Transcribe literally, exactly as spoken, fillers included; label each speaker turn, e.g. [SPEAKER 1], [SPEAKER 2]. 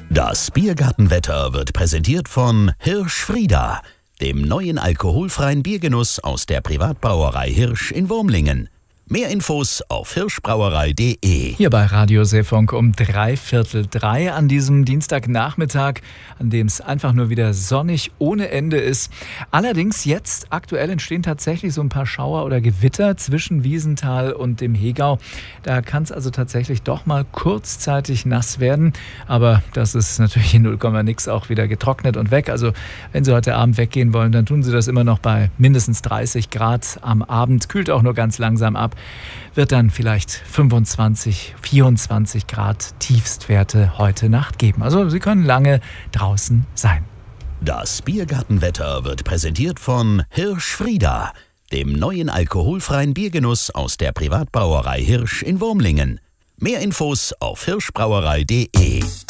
[SPEAKER 1] Das Biergartenwetter wird präsentiert von Hirsch Frieda, dem neuen alkoholfreien Biergenuss aus der Privatbrauerei Hirsch in Wurmlingen. Mehr Infos auf hirschbrauerei punkt de.
[SPEAKER 2] Hier bei Radio Seefunk um dreiviertel drei an diesem Dienstagnachmittag, an dem es einfach nur wieder sonnig ohne Ende ist. Allerdings jetzt aktuell entstehen tatsächlich so ein paar Schauer oder Gewitter zwischen Wiesenthal und dem Hegau. Da kann es also tatsächlich doch mal kurzzeitig nass werden. Aber das ist natürlich in null Komma nix auch wieder getrocknet und weg. Also wenn Sie heute Abend weggehen wollen, dann tun Sie das immer noch bei mindestens dreißig Grad am Abend. Kühlt auch nur ganz langsam ab. Wird dann vielleicht fünfundzwanzig, vierundzwanzig Grad Tiefstwerte heute Nacht geben. Also Sie können lange draußen sein.
[SPEAKER 1] Das Biergartenwetter wird präsentiert von Hirsch Frieda, dem neuen alkoholfreien Biergenuss aus der Privatbrauerei Hirsch in Wurmlingen. Mehr Infos auf hirschbrauerei punkt de.